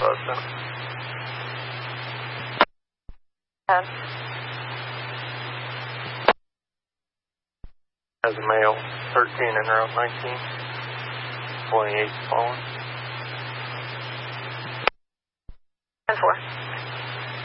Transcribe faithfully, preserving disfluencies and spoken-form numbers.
Bustin. ten. As a male, thirteen and route nineteen. twenty-eight fallen.